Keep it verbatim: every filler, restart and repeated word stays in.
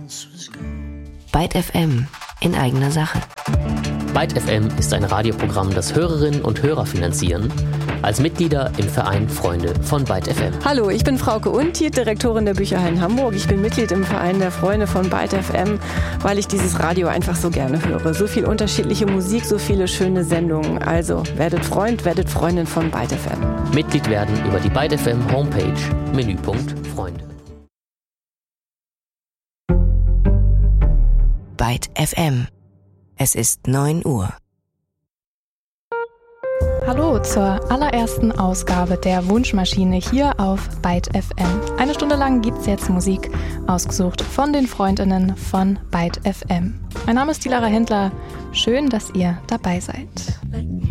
Byte F M in eigener Sache. Byte F M ist ein Radioprogramm, das Hörerinnen und Hörer finanzieren, als Mitglieder im Verein Freunde von Byte F M. Hallo, ich bin Frauke Untied, Direktorin der Bücherhallen Hamburg. Ich bin Mitglied im Verein der Freunde von Byte F M, weil ich dieses Radio einfach so gerne höre. So viel unterschiedliche Musik, so viele schöne Sendungen. Also werdet Freund, werdet Freundin von Byte F M. Mitglied werden über die Byte F M Homepage, Menüpunkt Freunde. Byte F M. Es ist neun Uhr. Hallo zur allerersten Ausgabe der Wunschmaschine hier auf Byte F M. Eine Stunde lang gibt's jetzt Musik, ausgesucht von den Freundinnen von Byte F M. Mein Name ist die Lara Händler. Schön, dass ihr dabei seid.